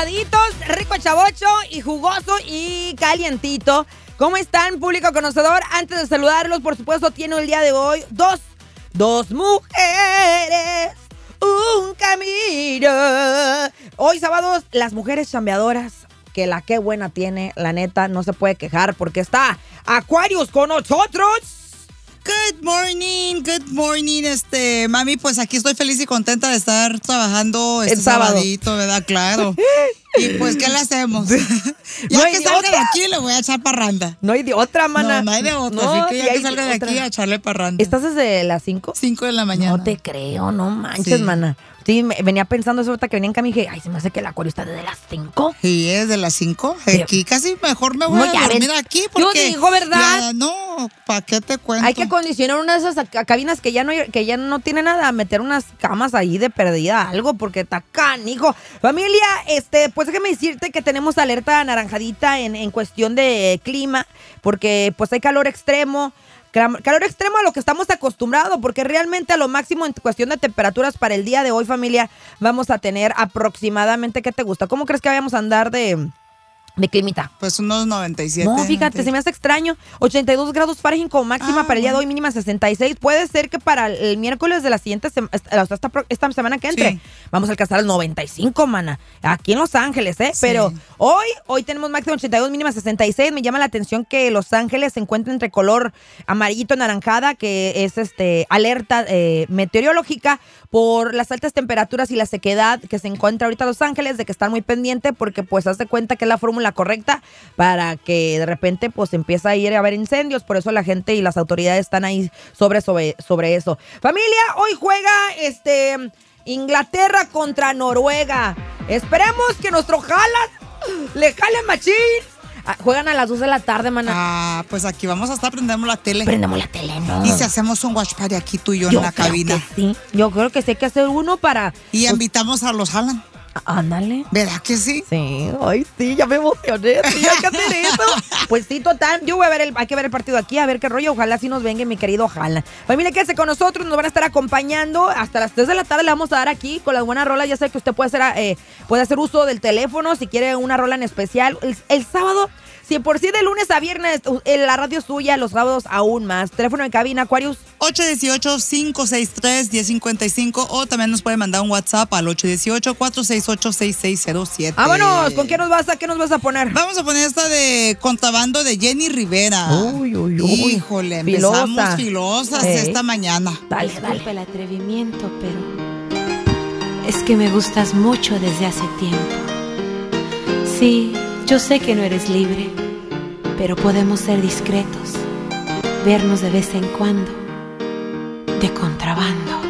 sabaditos, rico chavocho y jugoso y calientito. ¿Cómo están, público conocedor? Antes de saludarlos, por supuesto, tiene el día de hoy dos mujeres, un camino. Hoy sábados, las mujeres chambeadoras, que la que buena tiene, la neta, no se puede quejar porque está Aquarius con nosotros. Good morning, mami, pues aquí estoy feliz y contenta de estar trabajando este sabadito, ¿verdad? Claro. Y pues, ¿qué le hacemos? Ya no que salga de aquí le voy a echar parranda. No hay de otra, mana. No hay de otra, así que ya que salga de aquí a echarle parranda. ¿Estás desde las 5? 5 de la mañana. No te creo, no manches, sí. Mana. Sí, venía pensando eso ahorita que venía en camino y dije, ay, se me hace que el Acuario está desde las 5. Sí, es de las 5. Aquí casi mejor me voy a dormir aquí porque... Yo digo, ¿verdad? Ya, no, ¿para qué te cuento? Hay que acondicionar una de esas cabinas que ya no tiene nada, meter unas camas ahí de perdida, algo, porque está canijo. Familia, pues déjame decirte que tenemos alerta anaranjadita en cuestión de clima, porque pues hay calor extremo. Calor extremo a lo que estamos acostumbrados, porque realmente a lo máximo en cuestión de temperaturas para el día de hoy, familia, vamos a tener aproximadamente, ¿qué te gusta? ¿Cómo crees que vayamos a andar de climita? Pues unos 97. No, fíjate, se me hace extraño. 82 grados Fahrenheit como máxima para el día de hoy, mínima 66. Puede ser que para el miércoles de la siguiente esta semana que entre, sí, vamos a alcanzar el 95, mana. Aquí en Los Ángeles, ¿eh? Sí. Pero hoy tenemos máxima 82, mínima 66. Me llama la atención que Los Ángeles se encuentra entre color amarillito naranjada, que es alerta meteorológica por las altas temperaturas y la sequedad que se encuentra ahorita en Los Ángeles, de que están muy pendiente porque pues haz de cuenta que es la fórmula correcta para que de repente pues empieza a ir a haber incendios. Por eso la gente y las autoridades están ahí sobre eso. Familia, hoy juega Inglaterra contra Noruega. Esperemos que nuestro Haaland le jale machín. Juegan a las 2 de la tarde, mana. Pues aquí vamos a estar, prendemos la tele, ¿no? Y si hacemos un watch party aquí tú y yo en la cabina. Sí, yo creo que sí hay que hacer uno para... Y invitamos a los Haaland. Ándale. ¿Verdad que sí? Sí, ay, sí, ya me emocioné. Sí, hay que hacer eso. Pues sí, total. Yo voy a ver hay que ver el partido aquí, a ver qué rollo. Ojalá sí nos venga mi querido Haaland. Familia, quédese con nosotros. Nos van a estar acompañando hasta las 3 de la tarde. Le vamos a dar aquí con las buenas rolas. Ya sé que usted puede hacer uso del teléfono si quiere una rola en especial. El sábado, si por sí de lunes a viernes la radio es suya, los sábados aún más. Teléfono de cabina, Aquarius. 818-563-1055 o también nos puede mandar un WhatsApp al 818-468-6607. Vámonos, ¿con qué nos vas a poner? Vamos a poner esta de Contrabando de Jenny Rivera. Uy. Híjole, empezamos filosas esta mañana. Dale. Disculpa el atrevimiento, pero es que me gustas mucho desde hace tiempo. Sí, yo sé que no eres libre, pero podemos ser discretos, vernos de vez en cuando, de contrabando.